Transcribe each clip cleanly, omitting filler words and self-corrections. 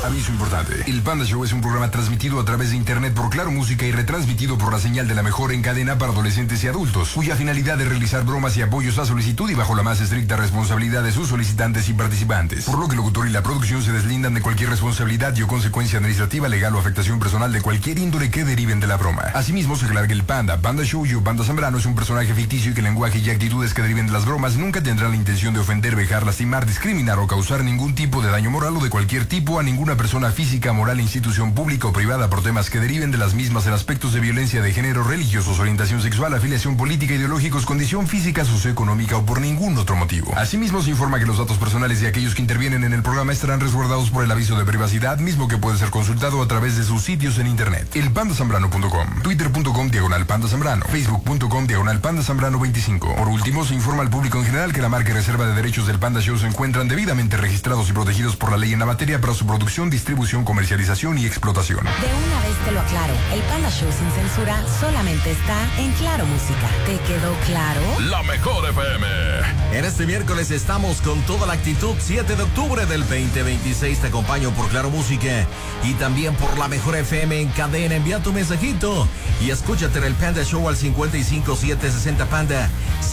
Aviso importante. El Panda Show es un programa transmitido a través de internet por Claro Música y retransmitido por la señal de la mejor en cadena para adolescentes y adultos, cuya finalidad es realizar bromas y apoyos a solicitud y bajo la más estricta responsabilidad de sus solicitantes y participantes. Por lo que el locutor y la producción se deslindan de cualquier responsabilidad y o consecuencia administrativa, legal o afectación personal de cualquier índole que deriven de la broma. Asimismo, se aclara que el Panda Show y Panda Zambrano es un personaje ficticio y que el lenguaje y actitudes que deriven de las bromas nunca tendrán la intención de ofender, vejar, lastimar, discriminar o causar ningún tipo de daño moral o de cualquier tipo a ninguna persona física, moral, institución pública o privada por temas que deriven de las mismas en aspectos de violencia de género, religiosos, orientación sexual, afiliación política, ideológicos, condición física, socioeconómica o por ningún otro motivo. Asimismo, se informa que los datos personales de aquellos que intervienen en el programa estarán resguardados por el aviso de privacidad, mismo que puede ser consultado a través de sus sitios en internet. elpandasambrano.com, twitter.com/Panda Zambrano, facebook.com/Panda Zambrano 25. Por último, se informa al público en general que la marca y reserva de derechos del Panda Show se encuentran debidamente registrados y protegidos por la ley en la materia para su producción, distribución, comercialización y explotación. De una vez te lo aclaro, el Panda Show sin censura solamente está en Claro Música. ¿Te quedó claro? La mejor FM. En este miércoles estamos con toda la actitud. 7 de octubre del 2026 te acompaño por Claro Música y también por la mejor FM en cadena. Envía tu mensajito y escúchate en el Panda Show al 55760 Panda,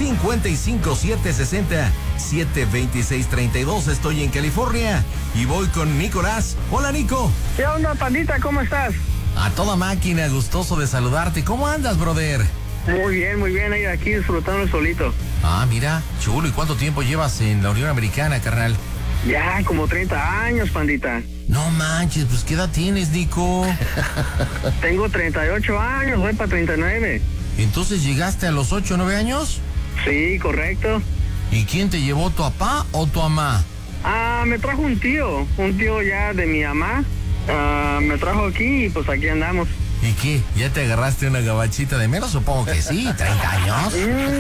55760-72632. Estoy en California y voy con Nicolás. Hola, Nico. ¿Qué onda, pandita? ¿Cómo estás? A toda máquina, gustoso de saludarte. ¿Cómo andas, brother? Muy bien, ahí aquí disfrutando solito. Ah, mira, chulo. ¿Y cuánto tiempo llevas en la Unión Americana, carnal? Ya, como 30 años, pandita. No manches, pues ¿qué edad tienes, Nico? Tengo 38 años, voy para 39. ¿Entonces llegaste a los 8 o 9 años? Sí, correcto. ¿Y quién te llevó, tu papá o tu mamá? Me trajo un tío ya de mi mamá. Me trajo aquí y pues aquí andamos. ¿Y qué? ¿Ya te agarraste una gabachita de mero? Supongo que sí, 30 años.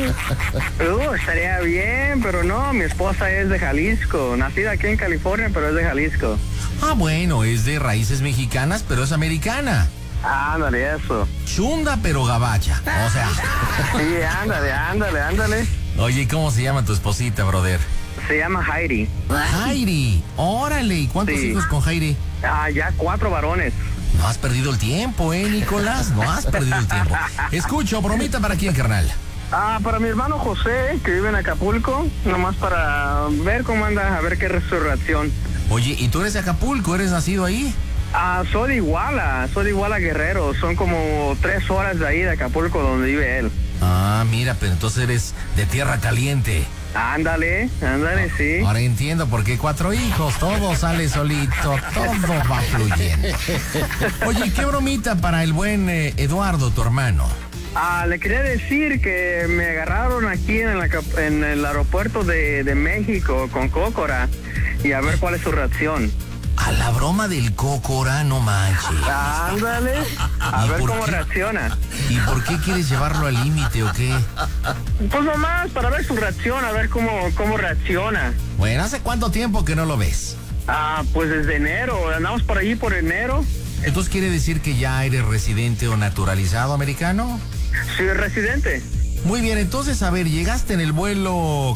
Estaría bien, pero no, mi esposa es de Jalisco, nacida aquí en California, pero es de Jalisco. Ah, bueno, es de raíces mexicanas, pero es americana. Ándale, eso. Chunda, pero gabacha, o sea. Sí, ándale. Oye, ¿cómo se llama tu esposita, brother? Se llama Heidi. Heidi, órale, ¿y cuántos hijos con Heidi? Ya 4 varones. No has perdido el tiempo, Nicolás, no has perdido el tiempo. Escucho, bromita, ¿para quién, carnal? Para mi hermano José, que vive en Acapulco, nomás para ver cómo anda, a ver qué es su reacción. Oye, ¿y tú eres de Acapulco? ¿Eres nacido ahí? Soy de Iguala Guerrero, son como 3 horas de ahí de Acapulco donde vive él. Ah, mira, pero entonces eres de tierra caliente. Ándale, sí. Ahora entiendo por qué 4 hijos, todo sale solito, todo va fluyendo. Oye, ¿qué bromita para el buen Eduardo, tu hermano? Le quería decir que me agarraron aquí en el aeropuerto de México con Cócora y a ver cuál es su reacción. A la broma del Cócora, no manches. Ándale, a ver cómo reacciona. ¿Y por qué quieres llevarlo al límite o qué? Pues nomás para ver su reacción, a ver cómo reacciona. Bueno, ¿hace cuánto tiempo que no lo ves? Pues desde enero, andamos por allí por enero. ¿Entonces quiere decir que ya eres residente o naturalizado americano? Sí, residente. Muy bien, entonces, a ver, llegaste en el vuelo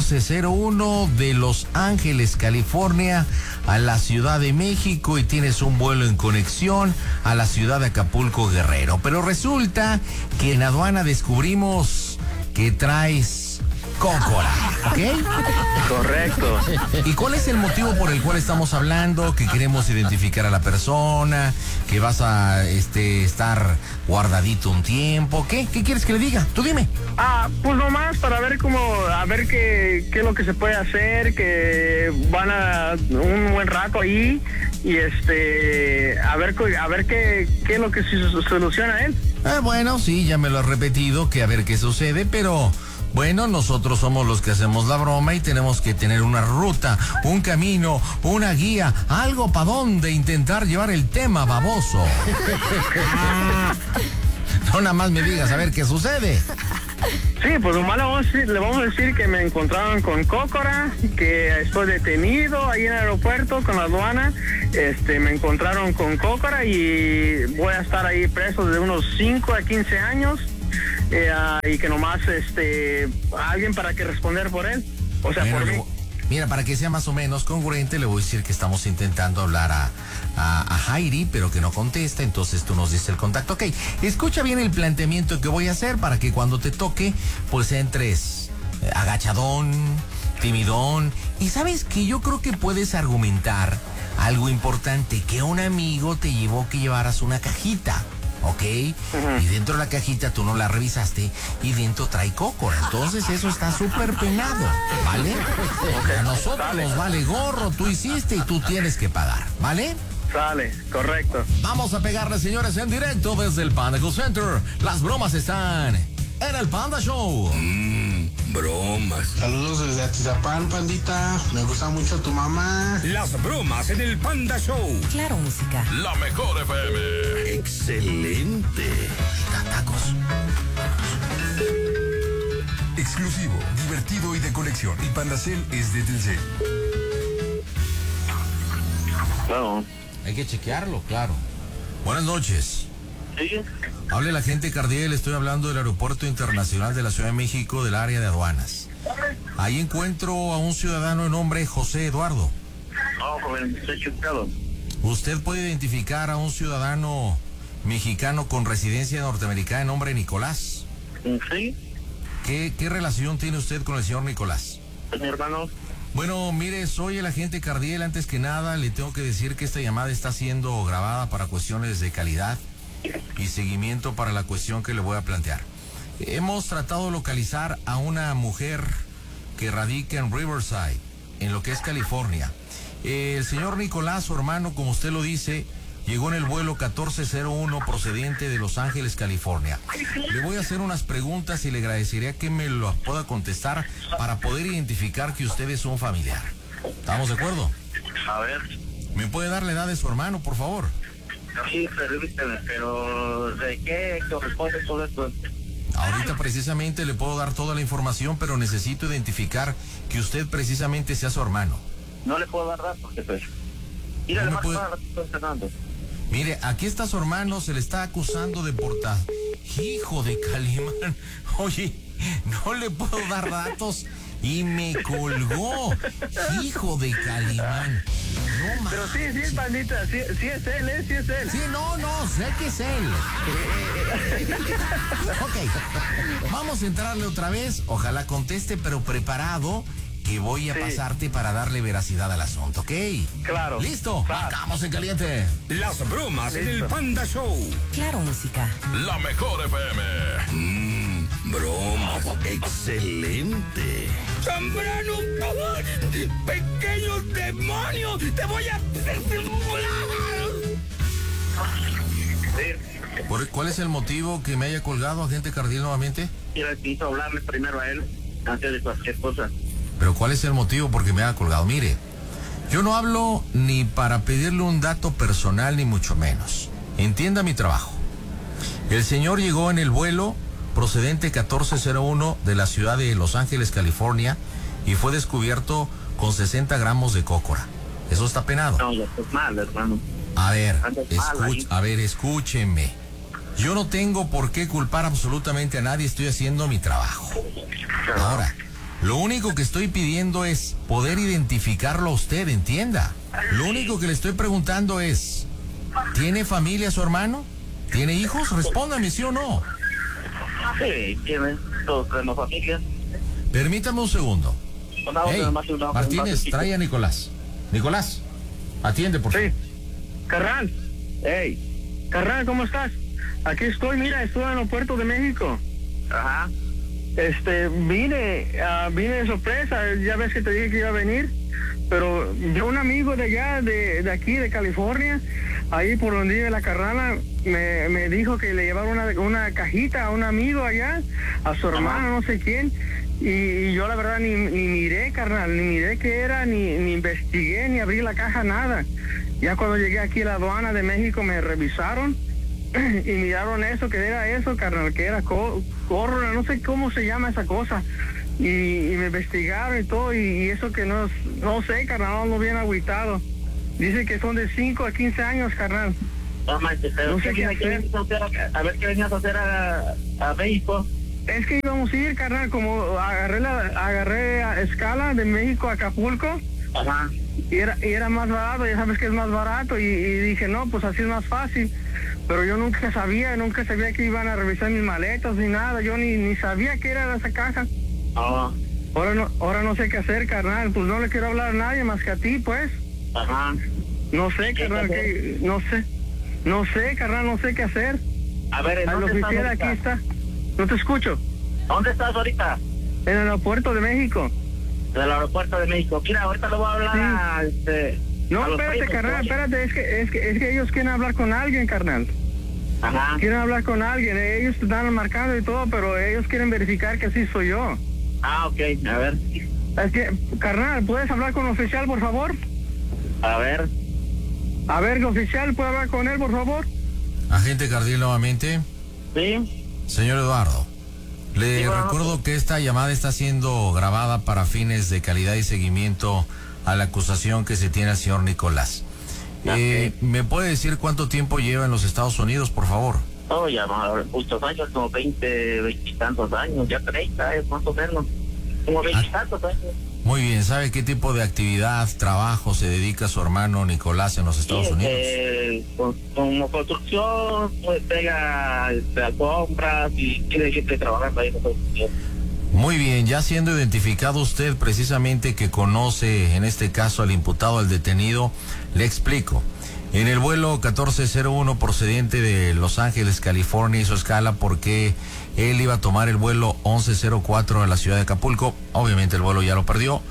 1401 de Los Ángeles, California, a la Ciudad de México y tienes un vuelo en conexión a la ciudad de Acapulco, Guerrero. Pero resulta que en aduana descubrimos que traes Cócora, ¿ok? Correcto. ¿Y cuál es el motivo por el cual estamos hablando? Que queremos identificar a la persona, que vas a estar guardadito un tiempo. ¿Qué quieres que le diga? Tú dime. Pues nomás para ver qué es lo que se puede hacer, que van a un buen rato ahí y a ver qué es lo que se soluciona a él. Bueno, sí, ya me lo has repetido, que a ver qué sucede, pero bueno, nosotros somos los que hacemos la broma y tenemos que tener una ruta, un camino, una guía, algo para dónde intentar llevar el tema, baboso. No nada más me digas a ver qué sucede. Sí, pues nomás le vamos a decir que me encontraron con Cócora, que estoy detenido ahí en el aeropuerto con la aduana. Me encontraron con Cócora y voy a estar ahí preso de unos 5 a 15 años. Y que nomás alguien para que responder por él, o sea, bueno, por mí. Mira, para que sea más o menos congruente, le voy a decir que estamos intentando hablar a Heidi, pero que no contesta, entonces tú nos dices el contacto. Ok, escucha bien el planteamiento que voy a hacer para que cuando te toque, pues entres agachadón, timidón. Y sabes que yo creo que puedes argumentar algo importante, que un amigo te llevó que llevaras una cajita. ¿Ok? Y dentro de la cajita tú no la revisaste y dentro trae cócora. Entonces eso está súper penado, ¿vale? Porque a nosotros nos vale gorro, tú hiciste y tú tienes que pagar, ¿vale? Sale, correcto. Vamos a pegarle, señores, en directo desde el Panda Cool Center. Las bromas están en el Panda Show. Bromas. Saludos desde Atizapán, pandita. Me gusta mucho tu mamá. Las bromas en el Panda Show. Claro Música. La mejor FM. Excelente. Tacos. Exclusivo, divertido y de colección. Y Pandacel es de Telcel. Claro. Hay que chequearlo, claro. Buenas noches. Sí. Hable la gente Cardiel, estoy hablando del Aeropuerto Internacional de la Ciudad de México, del área de aduanas. Ahí encuentro a un ciudadano de nombre José Eduardo. No, joven, estoy chupado. ¿Usted puede identificar a un ciudadano mexicano con residencia norteamericana de nombre Nicolás? Sí, ¿Qué relación tiene usted con el señor Nicolás? mi hermano. Bueno, mire, soy el agente Cardiel. Antes que nada, le tengo que decir que esta llamada está siendo grabada para cuestiones de calidad y seguimiento para la cuestión que le voy a plantear. Hemos tratado de localizar a una mujer que radica en Riverside, en lo que es California. El señor Nicolás, su hermano, como usted lo dice, llegó en el vuelo 1401 procedente de Los Ángeles, California. Le voy a hacer unas preguntas y le agradecería que me lo pueda contestar para poder identificar que usted es un familiar. ¿Estamos de acuerdo? A ver. ¿Me puede dar la edad de su hermano, por favor? Sí, pero ¿de qué corresponde todo esto? Ahorita precisamente le puedo dar toda la información, pero necesito identificar que usted precisamente sea su hermano. No le puedo dar datos, porque pues... Mira, No le me puede- lo que estoy cenando. Mire, aquí está su hermano, se le está acusando de Hijo de Calimán. Oye, no le puedo dar datos y me colgó. Hijo de Calimán. No Pero manches. sí, pandita, sí es él, sí es él. Sí, no, sé que es él. Ok, vamos a entrarle otra vez. Ojalá conteste, pero preparado, que voy a pasarte para darle veracidad al asunto, ¿ok? Claro. ¿Listo? Vamos en caliente. Las bromas en el Panda Show. Claro Música. La mejor FM. Bromas. Excelente. Zambrano, pequeños demonios, te voy a... ¿Cuál es el motivo que me haya colgado, agente Cardiel, nuevamente? Quiso hablarle primero a él antes de cualquier cosa. Pero ¿cuál es el motivo porque me haya colgado? Mire, yo no hablo ni para pedirle un dato personal, ni mucho menos. Entienda mi trabajo. El señor llegó en el vuelo procedente 1401 de la ciudad de Los Ángeles, California, y fue descubierto con 60 gramos de cócora. Eso está penado. No, ya estás mal, hermano. A ver, Andas mal ahí. escúcheme. Yo no tengo por qué culpar absolutamente a nadie, estoy haciendo mi trabajo. Ahora, lo único que estoy pidiendo es poder identificarlo a usted, entienda. Lo único que le estoy preguntando es, ¿tiene familia su hermano? ¿Tiene hijos? Respóndame, ¿sí o no? Sí, tiene todos tenemos familia. Permítame un segundo. Hey, Martínez, trae a Nicolás. Nicolás, atiende, por favor. Sí. Carnal. Hey. Carnal, ¿cómo estás? Aquí estoy, mira, estoy en el Puerto de México. Ajá. Vine de sorpresa, ya ves que te dije que iba a venir, pero yo un amigo de allá, de aquí, de California, ahí por donde vive la carnala, me dijo que le llevaron una cajita a un amigo allá, a su hermano, no sé quién, y yo la verdad ni miré, carnal, ni miré qué era, ni investigué, ni abrí la caja, nada. Ya cuando llegué aquí a la aduana de México me revisaron y miraron eso, que era eso, carnal, que era córrora, no sé cómo se llama esa cosa, y me investigaron y todo, y eso que no sé, carnal, no bien agüitado. Dice que son de 5 a 15 años, carnal. No sé qué hacer. A ver qué venías a hacer a México. Es que íbamos a ir, carnal, como agarré a escala de México a Acapulco. Ajá. Y era más barato, ya sabes que es más barato, y dije, no, pues así es más fácil. Pero yo nunca sabía que iban a revisar mis maletas ni nada, yo ni sabía que era esa caja. Ah. Ahora no sé qué hacer, carnal, pues no le quiero hablar a nadie más que a ti, pues. Ajá. No sé, carnal, no sé, carnal, no sé qué hacer. A ver, el oficial aquí está. No te escucho. ¿Dónde estás ahorita? En el aeropuerto de México. En el aeropuerto de México. Mira, ahorita le voy a hablar No, espérate, carnal, espérate, es que ellos quieren hablar con alguien, carnal. Ajá. Quieren hablar con alguien, ellos te están marcando y todo, pero ellos quieren verificar que sí soy yo. Ah, ok, a ver. Es que, carnal, ¿puedes hablar con el oficial, por favor? A ver. A ver, oficial, ¿puede hablar con él, por favor? Agente Cardiel nuevamente. Sí. Señor Eduardo, le recuerdo que esta llamada está siendo grabada para fines de calidad y seguimiento a la acusación que se tiene al señor Nicolás. Okay. ¿Me puede decir cuánto tiempo lleva en los Estados Unidos, por favor? Oh, ya muchos años, como 20 y tantos años, ya 30 más o menos, como 20 y tantos años. Muy bien, ¿sabe qué tipo de actividad, trabajo se dedica su hermano Nicolás en los Estados Unidos? Como construcción, pues pega alfombras y quiere gente trabajando ahí en los Estados Unidos. Muy bien, ya siendo identificado usted precisamente que conoce en este caso al imputado, al detenido, le explico. En el vuelo 1401 procedente de Los Ángeles, California, hizo escala porque él iba a tomar el vuelo 1104 a la ciudad de Acapulco. Obviamente el vuelo ya lo perdió,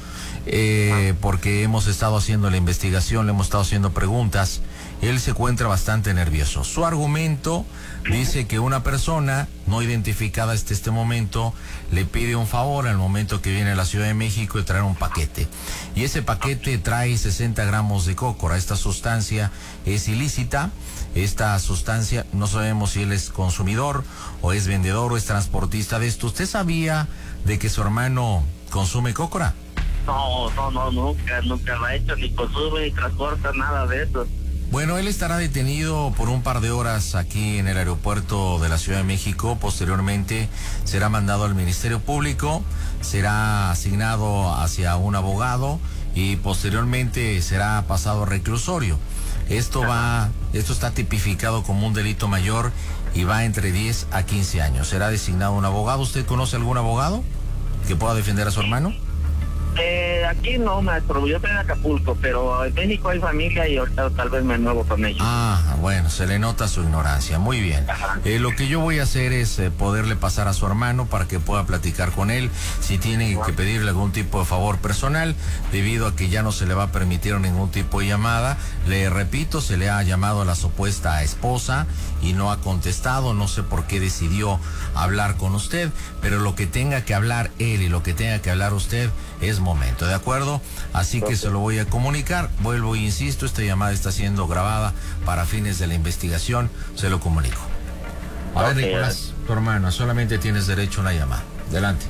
porque hemos estado haciendo la investigación, le hemos estado haciendo preguntas. Él se encuentra bastante nervioso. Su argumento dice que una persona no identificada hasta este momento le pide un favor al momento que viene a la Ciudad de México de traer un paquete. Y ese paquete trae 60 gramos de cócora. Esta sustancia es ilícita. Esta sustancia no sabemos si él es consumidor o es vendedor o es transportista de esto. ¿Usted sabía de que su hermano consume cócora? No, nunca lo ha hecho, ni consume, ni transporta, nada de eso. Bueno, él estará detenido por un par de horas aquí en el aeropuerto de la Ciudad de México. Posteriormente será mandado al Ministerio Público, será asignado hacia un abogado y posteriormente será pasado a reclusorio. Esto está tipificado como un delito mayor y va entre 10 a 15 años. Será designado un abogado. ¿Usted conoce algún abogado que pueda defender a su hermano? Aquí no, maestro, yo estoy en Acapulco, pero en México hay familia y ahorita tal vez me muevo con ellos. Ah, bueno, se le nota su ignorancia, muy bien. Lo que yo voy a hacer es poderle pasar a su hermano para que pueda platicar con él, si tiene que pedirle algún tipo de favor personal, debido a que ya no se le va a permitir ningún tipo de llamada. Le repito, se le ha llamado a la supuesta esposa y no ha contestado, no sé por qué decidió hablar con usted, pero lo que tenga que hablar él y lo que tenga que hablar usted es momento, ¿de acuerdo? Así que se lo voy a comunicar. Vuelvo e insisto, esta llamada está siendo grabada para fines de la investigación, se lo comunico. A ver, Nicolás, tu hermano, solamente tienes derecho a una llamada. Adelante.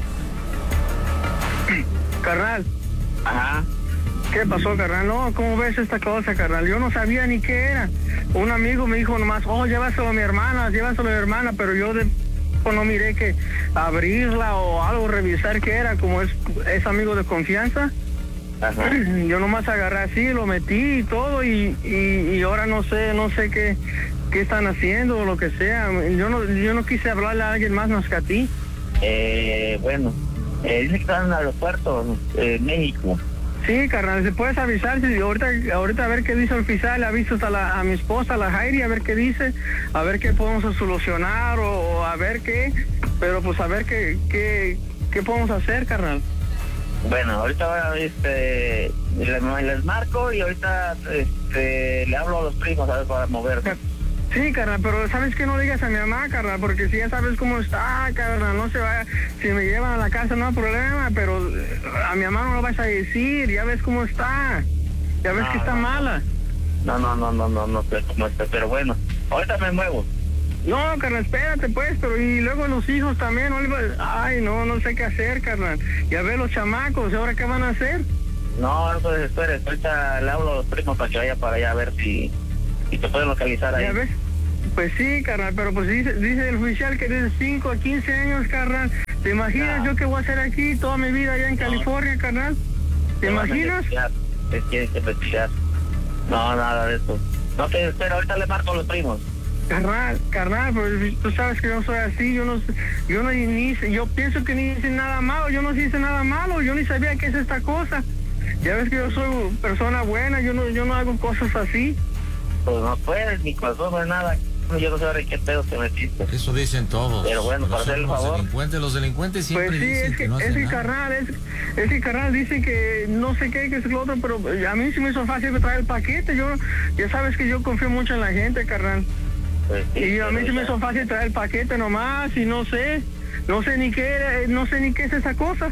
Carnal. Ajá. ¿Qué pasó, carnal? No, ¿cómo ves esta cosa, carnal? Yo no sabía ni qué era. Un amigo me dijo nomás, llévaselo a mi hermana, pero yo no miré que abrirla o algo, revisar qué era, como es amigo de confianza. Ajá. Yo nomás agarré así, lo metí y todo, y ahora no sé qué están haciendo o lo que sea. Yo no quise hablarle a alguien más que a ti. Bueno, dice que están en el aeropuerto México. Sí, carnal, ¿se puedes avisar? Si ahorita a ver qué dice el oficial, le aviso a mi esposa, a la Jairi, a ver qué dice, a ver qué podemos solucionar o a ver qué, pero pues a ver qué podemos hacer, carnal. Bueno, ahorita les marco y ahorita le hablo a los primos a ver para moverse. Sí, carnal, pero ¿sabes qué? No digas a mi mamá, carnal, porque si ya sabes cómo está, carnal, no se vaya. Si me llevan a la casa no hay problema, pero a mi mamá no lo vas a decir, ya ves cómo está. Ya ves que está mala. No sé cómo está, pero bueno, ahorita me muevo. No, carnal, espérate pues, pero y luego los hijos también, no sé qué hacer, carnal. Ya ves los chamacos, ¿y ahora qué van a hacer? No, pues espere, ahorita le hablo a los primos para que vaya para allá a ver si te pueden localizar ahí. Pues sí, carnal, pero pues dice el oficial que de 5 a 15 años, carnal. ¿Te imaginas yo qué voy a hacer aquí toda mi vida allá en California, carnal? ¿Te imaginas? Te tienes que investigar. No, nada de eso. No te espero, ahorita le marco a los primos. Carnal, pues tú sabes que yo soy así, yo pienso que ni hice nada malo, yo no hice nada malo, yo ni sabía qué es esta cosa. Ya ves que yo soy persona buena, yo no hago cosas así. Pues no puedes, ni pasó, no es nada. Yo no sé ahora qué pedo te metiste. Eso dicen todos. Pero bueno, para hacer el favor. Los delincuentes siempre pues sí, dicen que no hacen nada. Es que carnal dice que no sé qué es lo otro, pero a mí sí me hizo fácil traer el paquete. Ya sabes que yo confío mucho en la gente, carnal. Pues sí, y a mí sí me hizo fácil traer el paquete nomás, y no sé ni qué es esa cosa.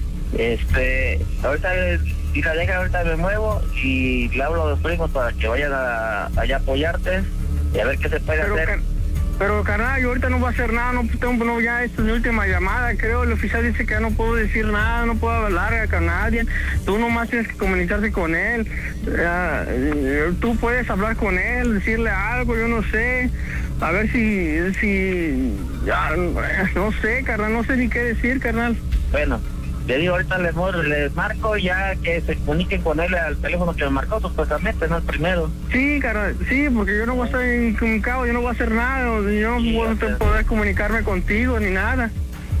Ahorita si la deja, ahorita me muevo y le hablo a los primos para que vayan allá a apoyarte y a ver qué se puede hacer. Pero carnal, yo ahorita no voy a hacer nada, ya esta es mi última llamada, creo. El oficial dice que ya no puedo decir nada, no puedo hablar con nadie. Tú nomás tienes que comunicarte con él. Tú puedes hablar con él, decirle algo, yo no sé. A ver si ya, no sé, carnal, no sé ni qué decir, carnal. Bueno, le digo, ahorita les marco ya que se comuniquen con él al teléfono que me marcó, supuestamente, no el primero. Sí, carnal, sí, porque yo no voy a estar incomunicado, yo no voy a hacer nada, yo no voy a poder comunicarme contigo ni nada.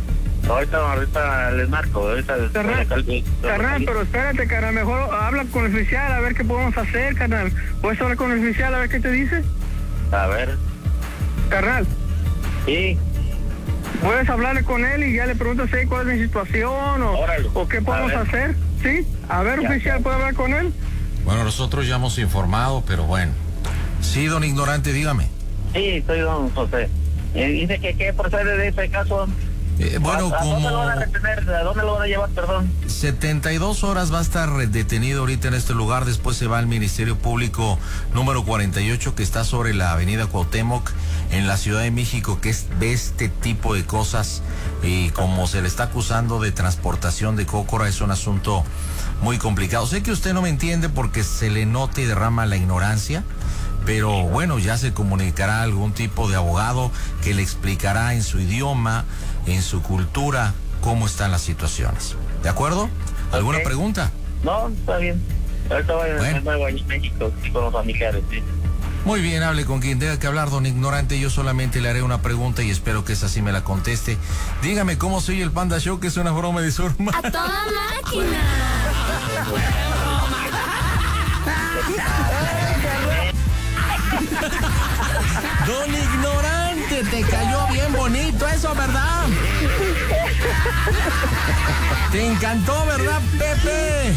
Ahorita les marco, Carnal, pero espérate, carnal, mejor habla con el oficial a ver qué podemos hacer, carnal. ¿Puedes hablar con el oficial a ver qué te dice? A ver. Carnal. Sí. Puedes hablarle con él y ya le preguntas cuál es mi situación o qué podemos hacer. ¿Sí? A ver, ya, oficial, ¿puede hablar con él? Bueno, nosotros ya hemos informado, pero bueno. Sí, don Ignorante, dígame. Sí, soy don José. Dice que qué procede de ese caso. Bueno, ¿A dónde lo van a retener? ¿A dónde lo van a llevar, perdón? 72 horas va a estar detenido ahorita en este lugar, después se va al Ministerio Público número 48, que está sobre la avenida Cuauhtémoc, en la Ciudad de México, que es de este tipo de cosas, y como se le está acusando de transportación de cócora, es un asunto muy complicado. Sé que usted no me entiende porque se le nota y derrama la ignorancia, pero bueno, ya se comunicará algún tipo de abogado que le explicará en su idioma, en su cultura, cómo están las situaciones. ¿De acuerdo? ¿Alguna pregunta? No, está bien. Ahorita voy a México y con los familiares, sí. Muy bien, hable con quien tenga que hablar, don Ignorante. Yo solamente le haré una pregunta y espero que esa sí me la conteste. Dígame cómo soy el Panda Show, que es una broma de su hermano. ¡A toda máquina! Don Ignorante, te cayó bien bonito eso, ¿verdad? Te encantó, ¿verdad, Pepe?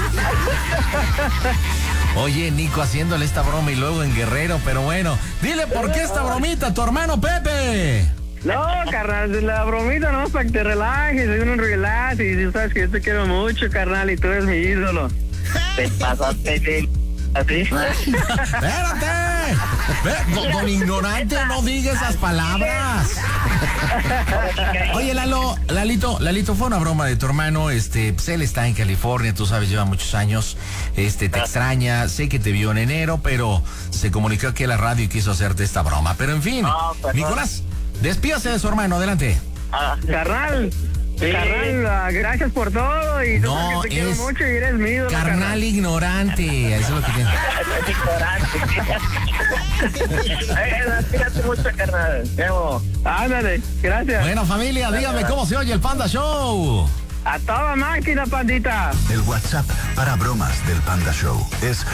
Oye, Nico, haciéndole esta broma y luego en Guerrero, pero bueno, dile por qué esta bromita a tu hermano Pepe. No, carnal, la bromita no, para que te relajes, es un relax, y tú sabes que yo te quiero mucho, carnal, y tú eres mi ídolo. Te pasaste de... ¿Así? ¡Espérate! Don Ignorante, no diga esas palabras. Oye, Lalito, fue una broma de tu hermano. Pues él está en California, tú sabes, lleva muchos años. Te extraña, sé que te vio en enero, pero se comunicó aquí a la radio y quiso hacerte esta broma. Pero en fin, Nicolás, despídase de su hermano, adelante. Carnal. Sí. Carnal, gracias por todo y no, que te quiero mucho y eres mi ídolo, carnal ignorante, eso es lo que tiene. Ignorante. Mucho, carnal. Ándale, gracias. Bueno, familia, dígame cómo se oye el Panda Show. A toda máquina, pandita. El WhatsApp para bromas del Panda Show es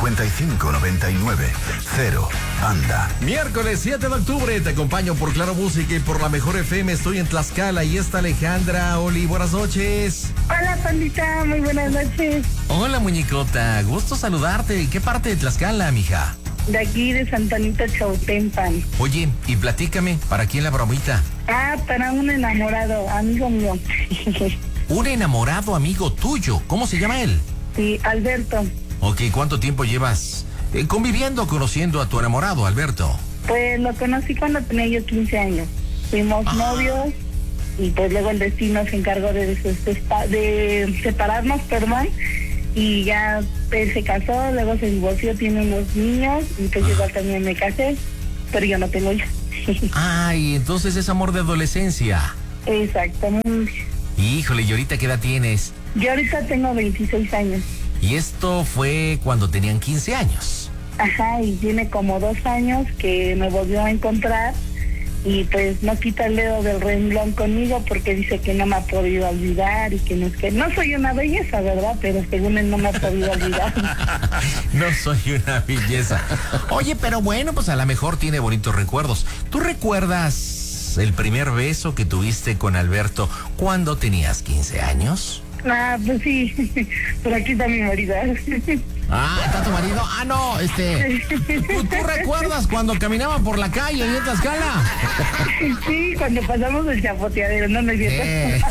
5599-0 Panda. Miércoles 7 de octubre te acompaño por Claro Música y por la Mejor FM. Estoy en Tlaxcala y está Alejandra. Oli, buenas noches. Hola, pandita, muy buenas noches. Hola, muñecota, gusto saludarte. ¿Qué parte de Tlaxcala, mija? De aquí, de Santa Anita, Chautempan. Oye, y platícame, ¿para quién la bromita? Para un enamorado, amigo mío. Un enamorado amigo tuyo, ¿cómo se llama él? Sí, Alberto. Ok, ¿cuánto tiempo llevas conviviendo, conociendo a tu enamorado, Alberto? Pues lo conocí cuando tenía yo 15 años. Fuimos novios y pues luego el destino se encargó de separarnos, perdón. Y ya él se casó, luego se divorció, tiene unos niños y pues yo igual también me casé. pero yo no tengo hijos. Ay, entonces es amor de adolescencia. Exactamente. Híjole, ¿y ahorita qué edad tienes? Yo ahorita tengo 26 años. Y esto fue cuando tenían 15 años. Ajá, y tiene como 2 años que me volvió a encontrar y pues no quita el dedo del renglón conmigo porque dice que no me ha podido olvidar y que no es que... No soy una belleza, ¿verdad? Pero según él no me ha podido olvidar. No soy una belleza. Oye, pero bueno, pues a lo mejor tiene bonitos recuerdos. ¿Tú recuerdas el primer beso que tuviste con Alberto cuando tenías 15 años? Ah, pues sí, por aquí está mi marido. Ah, ¿está tu marido? Ah, no, ¿Tú recuerdas cuando caminaban por la calle en Tlaxcala? Sí, cuando pasamos el chapoteadero, no es cierto.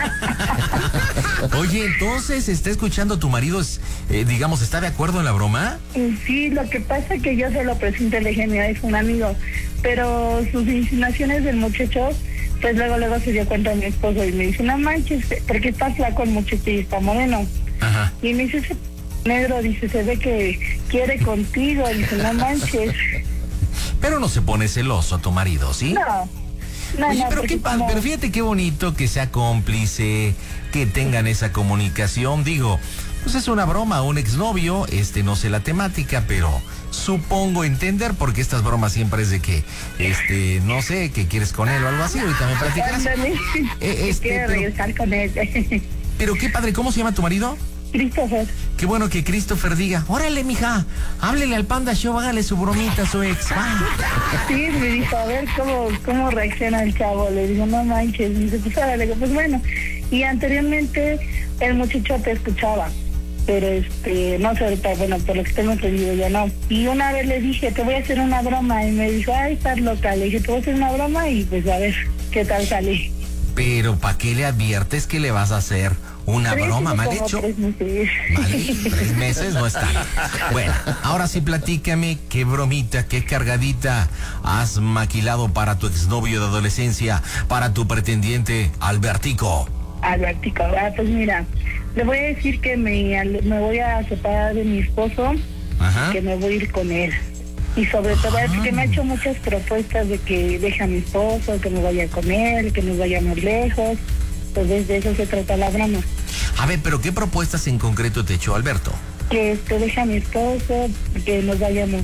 Oye, entonces, ¿está escuchando tu marido? Digamos, ¿está de acuerdo en la broma? Sí, lo que pasa es que yo se lo presento, le dije, mira, es un amigo, pero sus insinuaciones del muchacho, pues luego se dio cuenta mi esposo y me dice, no manches, porque está flaco el muchacho y está moreno. Ajá. Y me dice, ese negro, dice, se ve que quiere contigo, dice, no manches. Pero no se pone celoso tu marido, ¿sí? No. Oye, no, pero fíjate qué bonito que sea cómplice, que tengan esa comunicación. Digo, pues es una broma, un exnovio, no sé la temática, pero supongo entender, porque estas bromas siempre es de que, no sé, que quieres con él o algo así. Ahorita me platicas. Quiero regresar con él. Pero qué padre, ¿cómo se llama tu marido? Christopher. Qué bueno que Christopher diga, órale, mija, háblele al Panda Show, hágale su bromita a su ex. Sí, me dijo, a ver cómo reacciona el chavo. Le digo, no manches. Me dice, pues ahora, le digo, pues bueno. Y anteriormente el muchacho te escuchaba, pero no sé ahorita, bueno, por lo que tengo entendido ya no. Y una vez le dije, te voy a hacer una broma, y me dijo, ay, estás loca. Le dije, te voy a hacer una broma y pues a ver qué tal sale. Pero ¿para qué le adviertes que le vas a hacer una broma? Mal hecho. 3 meses. Vale, 3 meses no está. Bueno, ahora sí platícame qué bromita, qué cargadita has maquilado para tu exnovio de adolescencia, para tu pretendiente Albertico. Albertico, pues mira, le voy a decir que me voy a separar de mi esposo. Ajá. Que me voy a ir con él. Y sobre todo es que me ha hecho muchas propuestas de que deje a mi esposo, que me vaya con él, que nos vayamos lejos. Pues de eso se trata la broma. A ver, pero ¿qué propuestas en concreto te echó Alberto? Que deje a mi esposo, que nos vayamos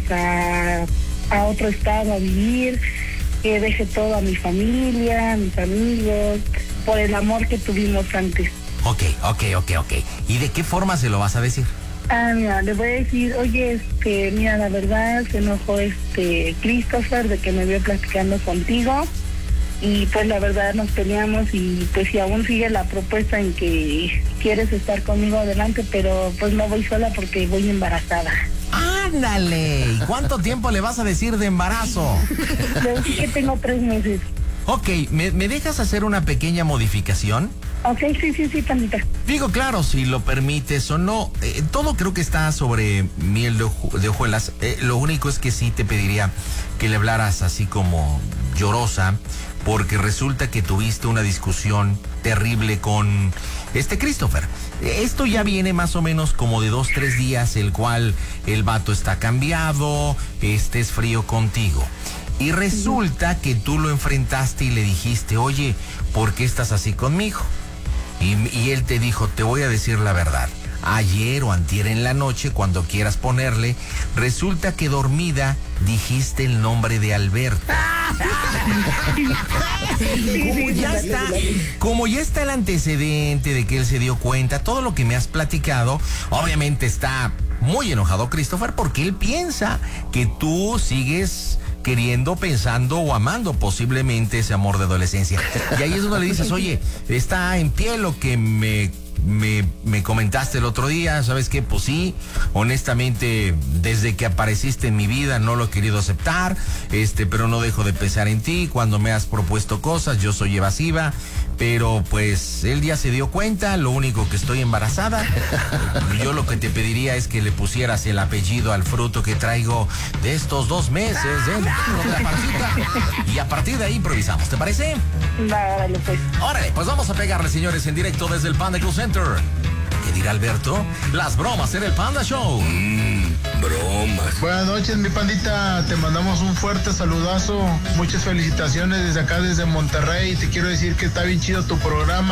a otro estado a vivir, que deje todo a mi familia, a mis amigos, por el amor que tuvimos antes. Ok. ¿Y de qué forma se lo vas a decir? Mira, le voy a decir, oye, mira, la verdad se enojó Christopher de que me vio platicando contigo y pues la verdad nos peleamos y pues si aún sigue la propuesta en que quieres estar conmigo adelante, pero pues no voy sola porque voy embarazada. ¡Ándale! ¿Y cuánto tiempo le vas a decir de embarazo? Le dije que tengo 3 meses. Ok, ¿me dejas hacer una pequeña modificación? Ok, sí, Pandita. Digo, claro, si lo permites o no. Todo creo que está sobre miel de hojuelas. Lo único es que sí te pediría que le hablaras así como llorosa, porque resulta que tuviste una discusión terrible con Christopher. Esto ya viene más o menos como de 2-3 días, el cual el vato está cambiado, es frío contigo. Y resulta que tú lo enfrentaste y le dijiste, oye, ¿por qué estás así conmigo? Y él te dijo, te voy a decir la verdad. Ayer o antier en la noche, cuando quieras ponerle, resulta que dormida dijiste el nombre de Alberto. Como ya está el antecedente de que él se dio cuenta, todo lo que me has platicado, obviamente está muy enojado Christopher porque él piensa que tú sigues queriendo, pensando o amando posiblemente ese amor de adolescencia. Y ahí es donde le dices, oye, está en pie lo que me comentaste el otro día, ¿sabes qué? Pues sí, honestamente, desde que apareciste en mi vida no lo he querido aceptar, pero no dejo de pensar en ti cuando me has propuesto cosas, yo soy evasiva, pero pues él ya se dio cuenta, lo único que estoy embarazada. Yo lo que te pediría es que le pusieras el apellido al fruto que traigo de estos 2 meses dentro de la pancita, y a partir de ahí improvisamos, ¿te parece? Vale, pues. Órale, pues vamos a pegarle, señores, en directo desde el Panda Club Center. ¿Qué dirá Alberto? Las bromas en el Panda Show. bromas. Buenas noches, mi pandita. Te mandamos un fuerte saludazo. Muchas felicitaciones desde acá, desde Monterrey. Te quiero decir que está bien chido tu programa.